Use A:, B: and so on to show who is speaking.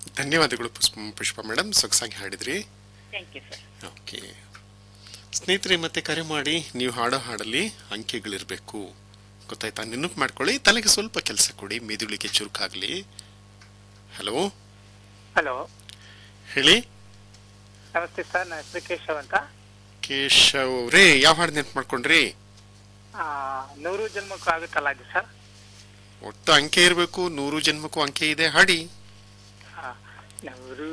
A: ಧನ್ಯವಾದಗಳು ಪುಷ್ಪ ಮೇಡಮ್, ಸೊಗಸಾಗಿ ಹಾಡಿದ್ರಿ.
B: Thank you sir.
A: Okay ಸ್ನೇಹಿತರೆ, ಮತ್ತೆ ಕರೆ ಮಾಡಿ. ನೀವು ಹಾಡೋ ಹಾಡಲ್ಲಿ ಅಂಕೆಗಳಿರಬೇಕು, ಗೊತ್ತಾಯ್ತಾ? ನೆನಪು ಮಾಡ್ಕೊಳ್ಳಿ, ತಲೆಗೆ ಸ್ವಲ್ಪ ಕೆಲಸ ಕೊಡಿ, ಮೆದುಳಿಗೆ ಚುರುಕಾಗ್ಲಿ. ಹಲೋ
B: ಹಲೋ,
A: ಹೇಳಿ.
B: ನಮಸ್ತೆ ಸರ್, ನನ್ನ ಹೆಸರು ಕೇಶವ್ ಅಂತ.
A: ಕೇಶವ್ ಅವರೇ, ಯಾವ ಹಾಡು ನೆನಪು ಮಾಡ್ಕೊಂಡ್ರಿ?
B: 100 ಜನ್ಮಕ್ಕೂ ಆಗುತ್ತಲ್ಲ ಅದು ಸರ್.
A: ಒಟ್ಟು ಅಂಕೆ ಇರಬೇಕು, 100 ಜನ್ಮಕ್ಕೂ ಅಂಕೆ ಇದೆ, ಹಾಡಿ.
B: 100